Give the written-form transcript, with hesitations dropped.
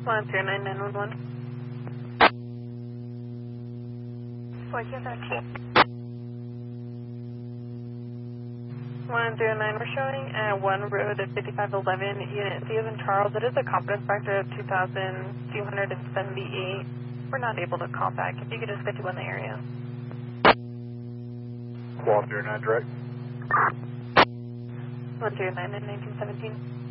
109-911. 109, we're showing at 1 Road at 5511, Unit C as in Charles. It is a confidence factor of 2,278. We're not able to call back. If you could just get to in the area. 109 direct. 109 in 1917.